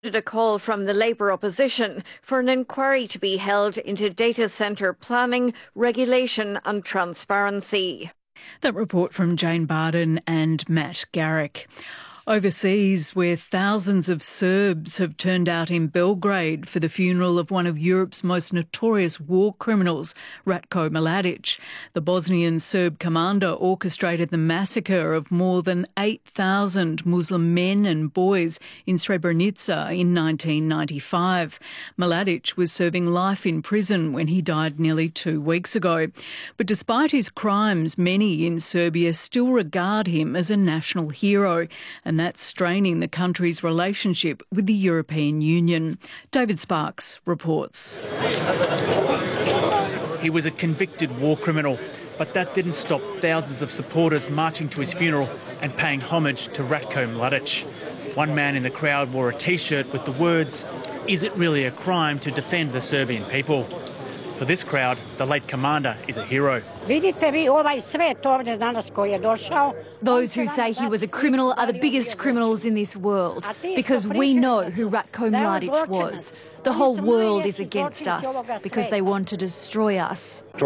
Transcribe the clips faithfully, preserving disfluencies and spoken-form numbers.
A call from the Labour opposition for an inquiry to be held into data centre planning, regulation and transparency. That report from Jane Barden and Matt Garrick. Overseas, where thousands of Serbs have turned out in Belgrade for the funeral of one of Europe's most notorious war criminals, Ratko Mladic. The Bosnian Serb commander orchestrated the massacre of more than eight thousand Muslim men and boys in Srebrenica in nineteen ninety-five. Mladic was serving life in prison when he died nearly two weeks ago. But despite his crimes, many in Serbia still regard him as a national hero, and that's straining the country's relationship with the European Union. David Sparks reports. He was a convicted war criminal, but that didn't stop thousands of supporters marching to his funeral and paying homage to Ratko Mladic. One man in the crowd wore a T-shirt with the words, "Is it really a crime to defend the Serbian people?" For this crowd, the late commander is a hero. Those who say he was a criminal are the biggest criminals in this world, because we know who Ratko Mladic was. The whole world is against us because they want to destroy us. To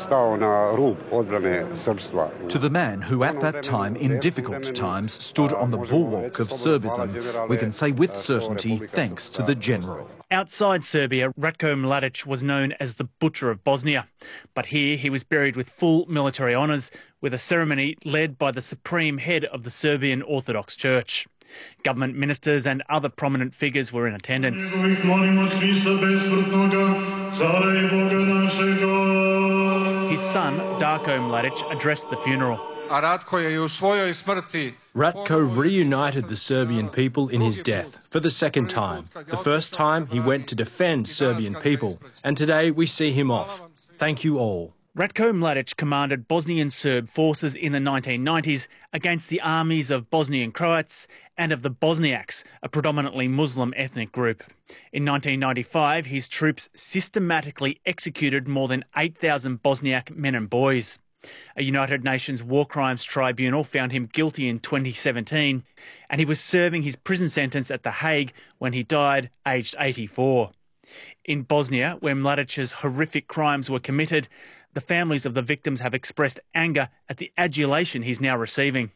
the man who at that time, in difficult times, stood on the bulwark of Serbism, we can say with certainty thanks to the general. Outside Serbia, Ratko Mladic was known as the Butcher of Bosnia. But here he was buried with full military honours, with a ceremony led by the supreme head of the Serbian Orthodox Church. Government ministers and other prominent figures were in attendance. His son, Darko Mladic, addressed the funeral. Ratko reunited the Serbian people in his death for the second time. The first time he went to defend Serbian people, and today we see him off. Thank you all. Ratko Mladic commanded Bosnian Serb forces in the nineteen nineties against the armies of Bosnian Croats and of the Bosniaks, a predominantly Muslim ethnic group. In nineteen ninety-five, his troops systematically executed more than eight thousand Bosniak men and boys. A United Nations War Crimes Tribunal found him guilty in twenty seventeen, and he was serving his prison sentence at The Hague when he died, aged eighty-four. In Bosnia, where Mladic's horrific crimes were committed, the families of the victims have expressed anger at the adulation he's now receiving.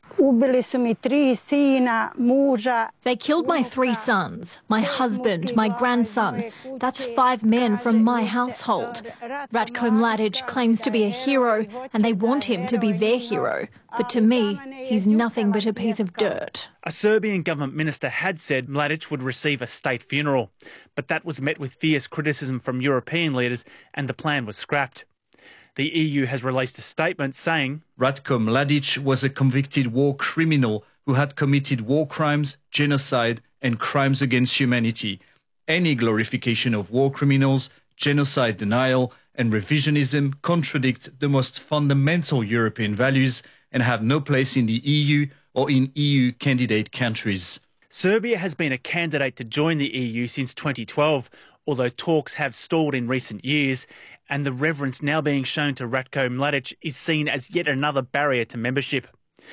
They killed my three sons, my husband, my grandson. That's five men from my household. Ratko Mladic claims to be a hero, and they want him to be their hero. But to me, he's nothing but a piece of dirt. A Serbian government minister had said Mladic would receive a state funeral, but that was met with fierce criticism from European leaders, and the plan was scrapped. The E U has released a statement saying, Ratko Mladic was a convicted war criminal who had committed war crimes, genocide and crimes against humanity. Any glorification of war criminals, genocide denial and revisionism contradict the most fundamental European values and have no place in the E U or in E U candidate countries. Serbia has been a candidate to join the E U since twenty twelve, although talks have stalled in recent years, and the reverence now being shown to Ratko Mladic is seen as yet another barrier to membership.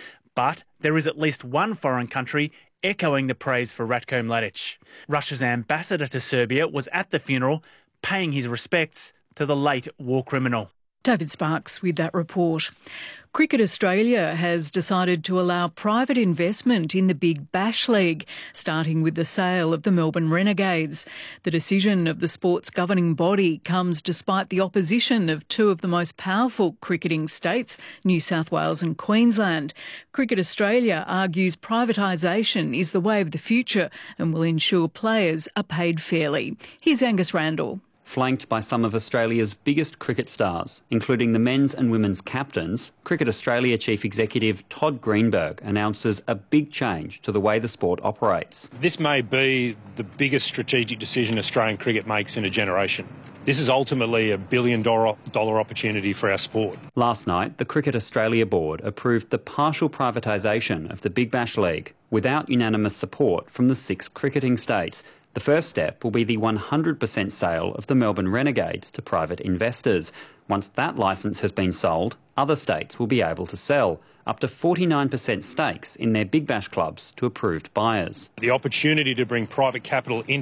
But there is at least one foreign country echoing the praise for Ratko Mladic. Russia's ambassador to Serbia was at the funeral, paying his respects to the late war criminal. David Sparks with that report. Cricket Australia has decided to allow private investment in the Big Bash League, starting with the sale of the Melbourne Renegades. The decision of the sport's governing body comes despite the opposition of two of the most powerful cricketing states, New South Wales and Queensland. Cricket Australia argues privatisation is the way of the future and will ensure players are paid fairly. Here's Angus Randall. Flanked by some of Australia's biggest cricket stars, including the men's and women's captains, Cricket Australia Chief Executive Todd Greenberg announces a big change to the way the sport operates. This may be the biggest strategic decision Australian cricket makes in a generation. This is ultimately a billion dollar, dollar opportunity for our sport. Last night, the Cricket Australia board approved the partial privatisation of the Big Bash League without unanimous support from the six cricketing states. The first step will be the one hundred percent sale of the Melbourne Renegades to private investors. Once that licence has been sold, other states will be able to sell. up to forty-nine percent stakes in their Big Bash clubs to approved buyers. The opportunity to bring private capital in